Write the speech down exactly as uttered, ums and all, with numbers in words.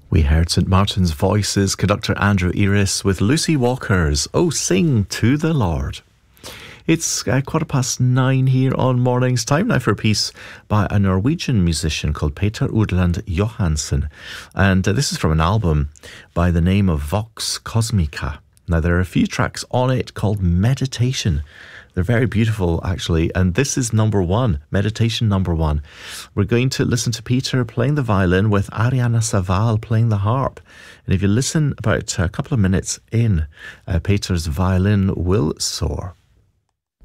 We heard Saint Martin's Voices, conductor Andrew Eris with Lucy Walker's Oh Sing to the Lord. It's uh, quarter past nine here on Mornings. Time now for a piece by a Norwegian musician called Peter Udland Johansen. And uh, this is from an album by the name of Vox Cosmica. Now, there are a few tracks on it called Meditation. They're very beautiful, actually, and this is number one, Meditation number one. We're going to listen to Peter playing the violin with Ariana Saval playing the harp. And if you listen about a couple of minutes in, uh, Peter's violin will soar.